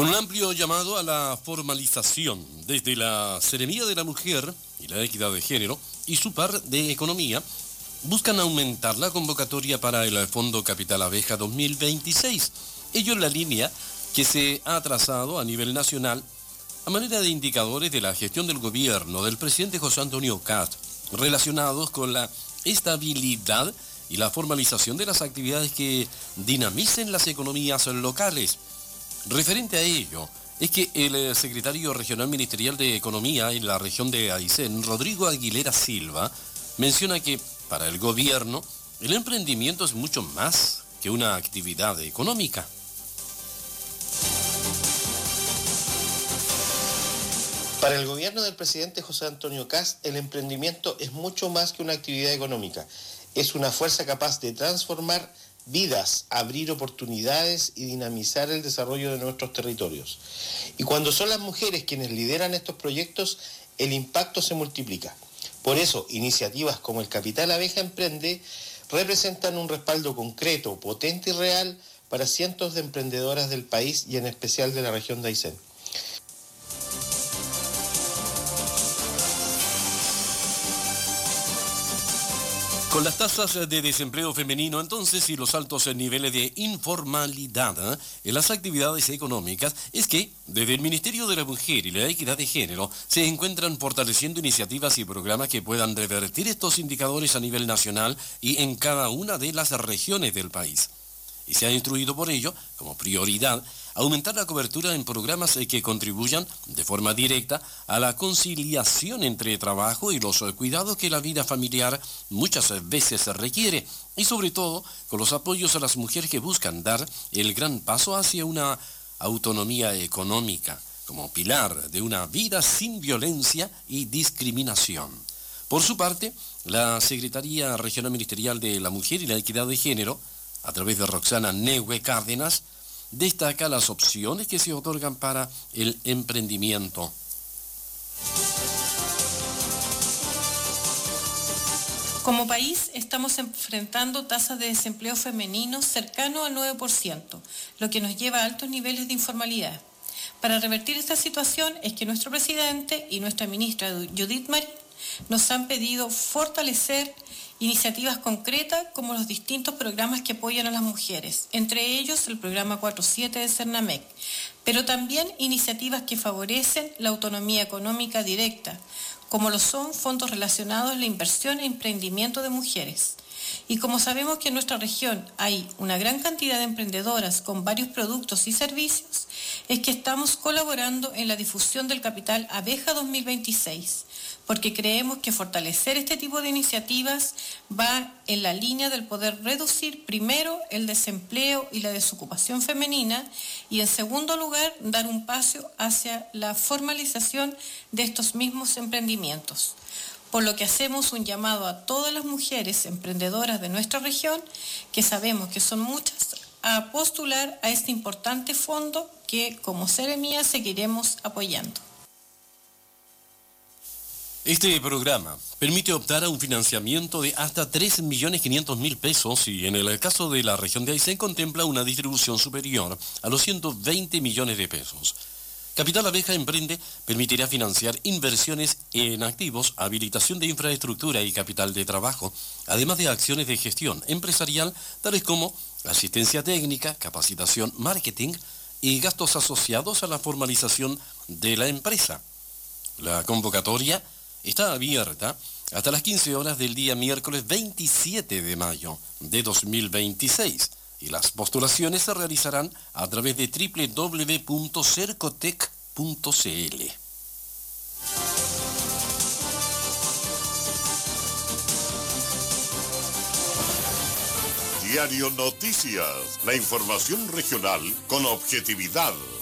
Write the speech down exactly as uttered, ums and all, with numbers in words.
Con un amplio llamado a la formalización desde la Seremía de la Mujer y la Equidad de Género y su par de Economía, buscan aumentar la convocatoria para el Fondo Capital Abeja dos mil veintiséis. Ello en la línea que se ha trazado a nivel nacional a manera de indicadores de la gestión del gobierno del presidente José Antonio Kast, relacionados con la estabilidad y la formalización de las actividades que dinamicen las economías locales. Referente a ello, es que el secretario regional ministerial de Economía en la región de Aysén, Rodrigo Aguilera Silva, menciona que para el gobierno el emprendimiento es mucho más que una actividad económica. Para el gobierno del presidente José Antonio Kast, el emprendimiento es mucho más que una actividad económica. Es una fuerza capaz de transformar vidas, abrir oportunidades y dinamizar el desarrollo de nuestros territorios. Y cuando son las mujeres quienes lideran estos proyectos, el impacto se multiplica. Por eso, iniciativas como el Capital Abeja Emprende representan un respaldo concreto, potente y real para cientos de emprendedoras del país y en especial de la región de Aysén. Con las tasas de desempleo femenino, entonces, y los altos niveles de informalidad ¿eh? en las actividades económicas, es que desde el Ministerio de la Mujer y la Equidad de Género se encuentran fortaleciendo iniciativas y programas que puedan revertir estos indicadores a nivel nacional y en cada una de las regiones del país. Y se ha instruido por ello, como prioridad, aumentar la cobertura en programas que contribuyan de forma directa a la conciliación entre trabajo y los cuidados que la vida familiar muchas veces requiere, y sobre todo con los apoyos a las mujeres que buscan dar el gran paso hacia una autonomía económica, como pilar de una vida sin violencia y discriminación. Por su parte, la Secretaría Regional Ministerial de la Mujer y la Equidad de Género, a través de Roxana Neue Cárdenas, destaca las opciones que se otorgan para el emprendimiento. Como país estamos enfrentando tasas de desempleo femenino cercano al nueve por ciento, lo que nos lleva a altos niveles de informalidad. Para revertir esta situación es que nuestro presidente y nuestra ministra Judith Marín nos han pedido fortalecer iniciativas concretas como los distintos programas que apoyan a las mujeres, entre ellos el programa cuatro siete de Cernamec, pero también iniciativas que favorecen la autonomía económica directa, como lo son fondos relacionados a la inversión e emprendimiento de mujeres. Y como sabemos que en nuestra región hay una gran cantidad de emprendedoras con varios productos y servicios, es que estamos colaborando en la difusión del Capital Abeja dos mil veintiséis, porque creemos que fortalecer este tipo de iniciativas va en la línea del poder reducir primero el desempleo y la desocupación femenina y en segundo lugar dar un paso hacia la formalización de estos mismos emprendimientos. Por lo que hacemos un llamado a todas las mujeres emprendedoras de nuestra región, que sabemos que son muchas, a postular a este importante fondo que como Seremía seguiremos apoyando. Este programa permite optar a un financiamiento de hasta tres millones quinientos mil pesos y en el caso de la región de Aysén contempla una distribución superior a los ciento veinte millones de pesos. Capital Abeja Emprende permitirá financiar inversiones en activos, habilitación de infraestructura y capital de trabajo, además de acciones de gestión empresarial, tales como asistencia técnica, capacitación, marketing y gastos asociados a la formalización de la empresa. La convocatoria está abierta hasta las quince horas del día miércoles veintisiete de mayo de dos mil veintiséis. Y las postulaciones se realizarán a través de doble u doble u doble u punto cercotec punto c l. Diario Noticias, la información regional con objetividad.